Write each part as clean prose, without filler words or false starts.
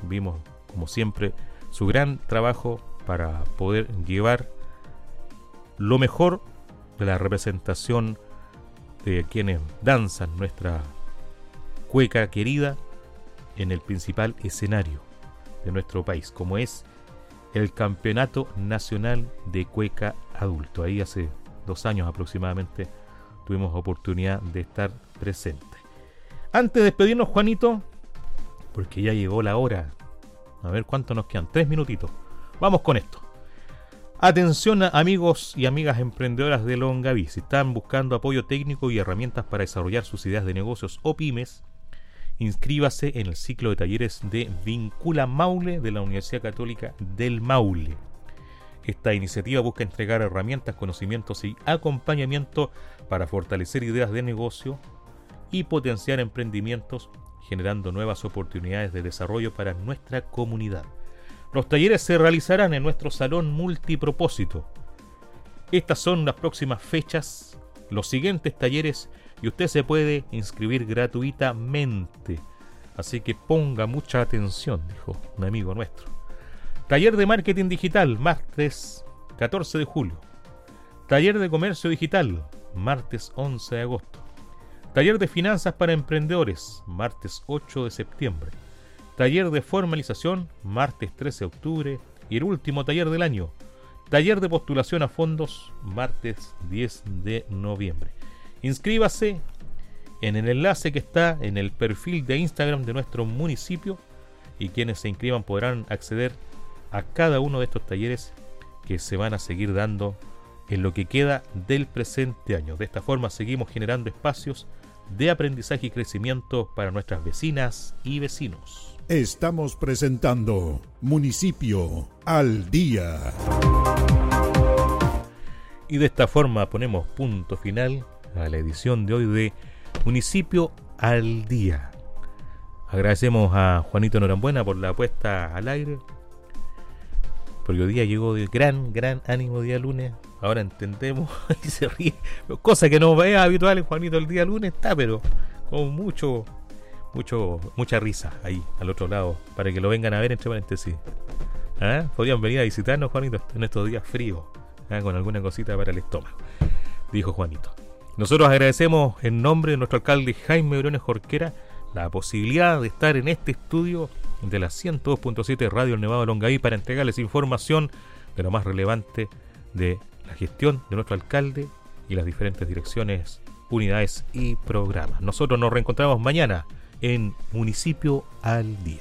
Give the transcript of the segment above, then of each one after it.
vimos, como siempre, su gran trabajo para poder llevar lo mejor de la representación de quienes danzan nuestra cueca querida en el principal escenario de nuestro país, como es el Campeonato Nacional de Cueca Adulto. Ahí hace 2 años aproximadamente tuvimos oportunidad de estar presentes. Antes de despedirnos, Juanito, porque ya llegó la hora, a ver cuánto nos quedan, 3 minutitos. Vamos con esto. Atención, amigos y amigas emprendedoras de Longaví. Si están buscando apoyo técnico y herramientas para desarrollar sus ideas de negocios o pymes, inscríbase en el ciclo de talleres de Vincula Maule de la Universidad Católica del Maule. Esta iniciativa busca entregar herramientas, conocimientos y acompañamiento para fortalecer ideas de negocio y potenciar emprendimientos, generando nuevas oportunidades de desarrollo para nuestra comunidad. Los talleres se realizarán en nuestro salón multipropósito. Estas son las próximas fechas, los siguientes talleres, y usted se puede inscribir gratuitamente. Así que ponga mucha atención, dijo un amigo nuestro. Taller de marketing digital, martes 14 de julio. Taller de comercio digital, martes 11 de agosto. Taller de finanzas para emprendedores, martes 8 de septiembre. Taller de formalización, martes 13 de octubre. Y el último taller del año, taller de postulación a fondos, martes 10 de noviembre. Inscríbase en el enlace que está en el perfil de Instagram de nuestro municipio, y quienes se inscriban podrán acceder a cada uno de estos talleres que se van a seguir dando en lo que queda del presente año. De esta forma seguimos generando espacios de aprendizaje y crecimiento para nuestras vecinas y vecinos. Estamos presentando Municipio al Día. Y de esta forma ponemos punto final a la edición de hoy de Municipio al Día. Agradecemos a Juanito Norambuena por la puesta al aire, porque hoy día llegó de gran ánimo día lunes. Ahora entendemos y se ríe, cosa que no es habitual en Juanito el día lunes, está, pero con mucha risa ahí al otro lado, para que lo vengan a ver entre paréntesis. Podrían venir a visitarnos, Juanito, en estos días fríos, con alguna cosita para el estómago, dijo Juanito. Nosotros agradecemos en nombre de nuestro alcalde Jaime Briones Jorquera la posibilidad de estar en este estudio de la 102.7 Radio El Nevado de Longaví para entregarles información de lo más relevante de la gestión de nuestro alcalde y las diferentes direcciones, unidades y programas. Nosotros nos reencontramos mañana en Municipio al Día.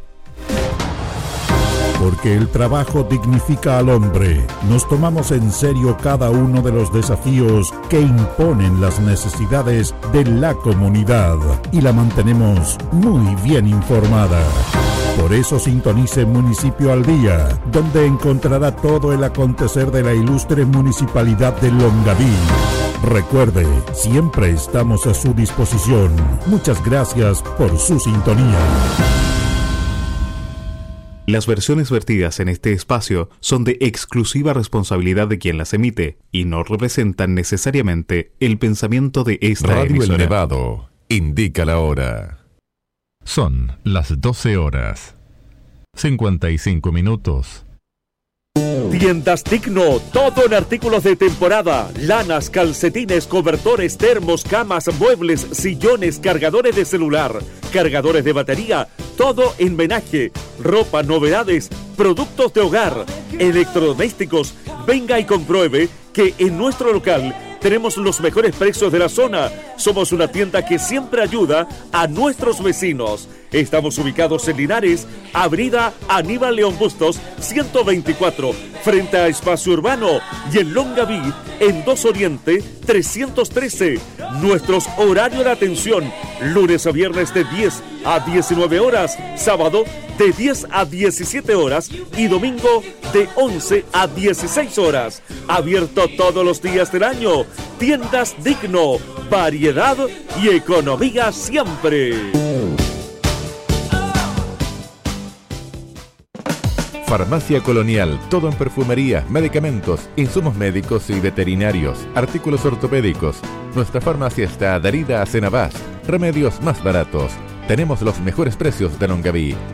Porque el trabajo dignifica al hombre, nos tomamos en serio cada uno de los desafíos que imponen las necesidades de la comunidad y la mantenemos muy bien informada. Por eso sintonice Municipio al Día, donde encontrará todo el acontecer de la ilustre municipalidad de Longaví. Recuerde, siempre estamos a su disposición. Muchas gracias por su sintonía. Las versiones vertidas en este espacio son de exclusiva responsabilidad de quien las emite y no representan necesariamente el pensamiento de esta Radio emisora. El Nevado indica la hora. Son las 12 horas, 55 minutos. Tiendas Digno, todo en artículos de temporada, lanas, calcetines, cobertores, termos, camas, muebles, sillones, cargadores de celular, cargadores de batería, todo en menaje, ropa, novedades, productos de hogar, electrodomésticos. Venga y compruebe que en nuestro local tenemos los mejores precios de la zona. Somos una tienda que siempre ayuda a nuestros vecinos. Estamos ubicados en Linares, Avenida Aníbal León Bustos, 124, frente a Espacio Urbano, y en Longaví, en 2 Oriente, 313. Nuestros horarios de atención, lunes a viernes de 10 a 19 horas, sábado de 10 a 17 horas y domingo de 11 a 16 horas. Abierto todos los días del año. Tiendas Digno, variedad y economía siempre. Farmacia Colonial, todo en perfumería, medicamentos, insumos médicos y veterinarios, artículos ortopédicos. Nuestra farmacia está adherida a Cenabás, remedios más baratos. Tenemos los mejores precios de Longaví.